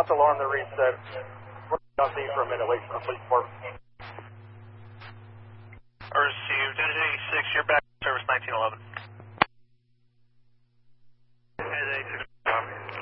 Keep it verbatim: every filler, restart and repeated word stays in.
South alarm the reset. We're on Z for a minute, wait for the fleet port. Received, eighty-six, you're back to service nineteen eleven.